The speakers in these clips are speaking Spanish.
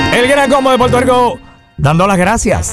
El Gran Combo de Puerto Rico dando las gracias.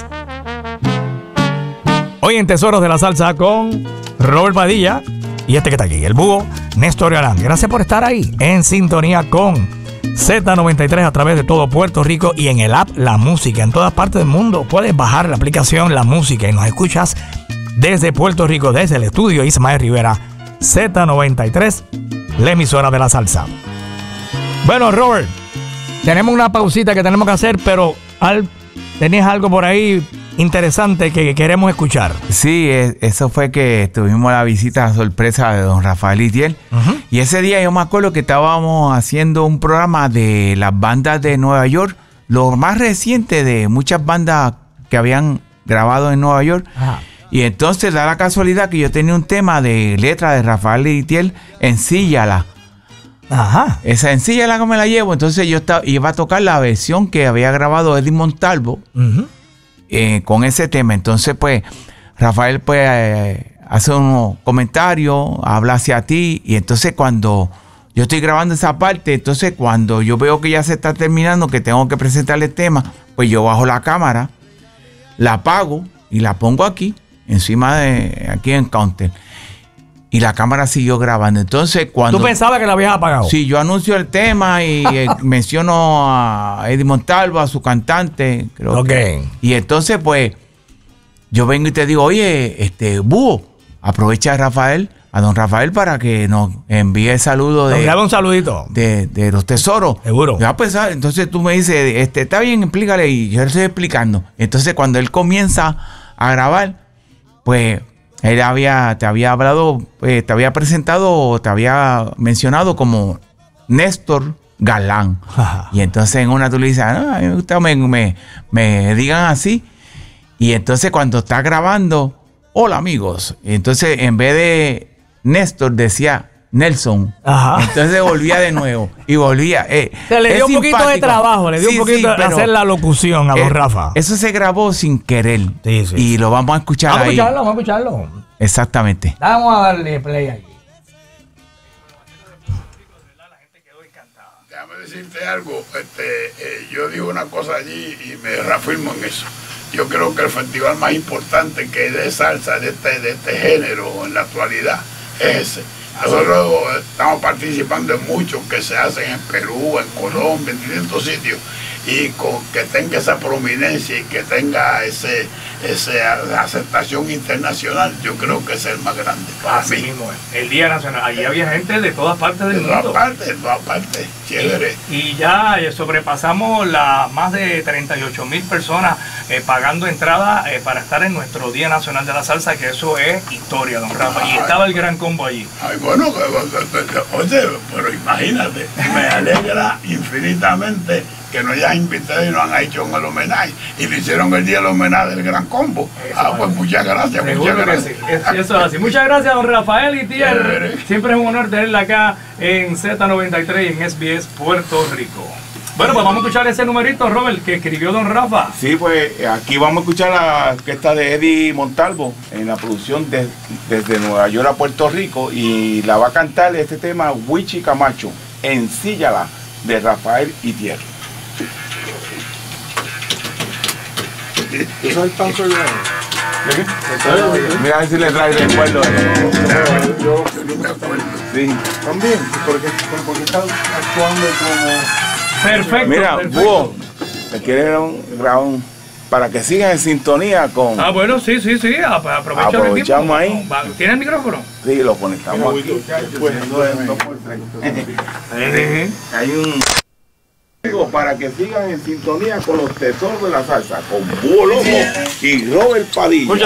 Hoy en Tesoros de la Salsa con Robert Padilla y este que está aquí, el búho Néstor Galán. Gracias por estar ahí en sintonía con Z93 a través de todo Puerto Rico y en el app La Música. En todas partes del mundo puedes bajar la aplicación La Música y nos escuchas desde Puerto Rico, desde el estudio Ismael Rivera, Z93, la emisora de la salsa. Bueno, Robert, tenemos una pausita que tenemos que hacer, pero tenías algo por ahí interesante que queremos escuchar. Sí, eso fue que tuvimos la visita sorpresa de don Rafael Itiel. Y ese día yo me acuerdo que estábamos haciendo un programa de las bandas de Nueva York, lo más reciente de muchas bandas que habían grabado en Nueva York. Ajá. Y entonces da la casualidad que yo tenía un tema de letra de Rafael Itiel, Ensíllala. Ajá. Esa Ensíllala que me la llevo. Entonces yo iba a tocar la versión que había grabado Eddie Montalvo. Con ese tema. Entonces pues Rafael pues hace unos comentarios, habla hacia ti, y entonces cuando yo estoy grabando esa parte, entonces cuando yo veo que ya se está terminando, que tengo que presentarle el tema, pues yo bajo la cámara, la apago y la pongo aquí encima de aquí en counter, y la cámara siguió grabando. Entonces cuando... ¿Tú pensabas que la habías apagado? Sí, yo anuncio el tema y menciono a Eddie Montalvo, a su cantante, creo que. Y entonces pues yo vengo y te digo, oye, búho, aprovecha a don Rafael para que nos envíe el saludo de... un saludito. De los tesoros. Seguro. Ya pues, entonces tú me dices, está bien, explícale, y yo le estoy explicando. Entonces cuando él comienza a grabar, pues... Él te había hablado, te había presentado, te había mencionado como Néstor Galán. Y entonces en una tú le dices, a mí me gusta me digan así. Y entonces cuando está grabando, hola amigos. Entonces en vez de Néstor decía Nelson. Ajá. Entonces volvía de nuevo y volvía. Se le dio un poquito de trabajo, le dio un poquito de hacer la locución a don Rafa. Eso se grabó sin querer. Sí. Y lo vamos a escuchar ahí. Vamos a escucharlo. Exactamente. Vamos a darle play aquí. Déjame decirte algo. Yo digo una cosa allí y me reafirmo en eso. Yo creo que el festival más importante que es de salsa, de este género en la actualidad, es ese. Nosotros estamos participando en muchos que se hacen en Perú, en Colombia, en distintos sitios, y con que tenga esa prominencia y que tenga esa aceptación internacional, yo creo que es el más grande. Así mismo es. El Día Nacional, allí había gente de todas partes del mundo. De todas partes, chévere. Y ya sobrepasamos más de 38,000 personas pagando entrada para estar en nuestro Día Nacional de la Salsa, que eso es historia, don Rafa. Y estaba el Gran Combo allí. Ay, bueno, oye, pero imagínate, me alegra infinitamente que nos hayan invitado y nos han hecho el homenaje. Y le hicieron el día del homenaje del Gran Combo. Pues muchas gracias, muchas gracias. Sí. Eso es así. Muchas gracias, don Rafael Itiel. Siempre es un honor tenerla acá en Z93 y en SBS Puerto Rico. Bueno, pues vamos a escuchar ese numerito, Robert, que escribió don Rafa. Sí, pues aquí vamos a escuchar la orquesta de Eddie Montalvo en la producción desde Nueva York a Puerto Rico, y la va a cantar este tema Wichi Camacho, Ensíllala, de Rafael Itiel. ¿Eso es el pan soy Mira a ver si le trae recuerdo. Yo no me acuerdo. Sí. También, porque está actuando como... Perfecto. Mira, Búho, te quiere grabar para que sigan en sintonía con... bueno, sí. Aprovechamos ahí. ¿Tiene el micrófono? Sí, lo conectamos aquí. Hay un... para que sigan en sintonía con los tesoros de la salsa, con Búho Loco y Robert Padilla.